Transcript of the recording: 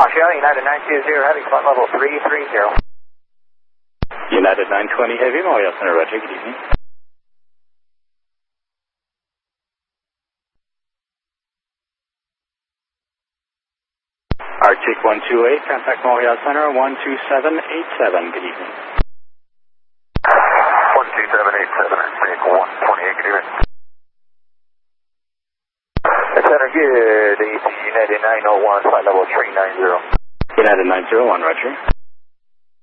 Montreal, United 920 Heavy, flight level 330. United 920 Heavy, Montreal Center, Roger, good evening. Arctic 128, contact Montreal Center, 12787, good evening. 12787, Arctic 128, good evening. Center, good, AC United 901, flight level 390. United 901, Roger.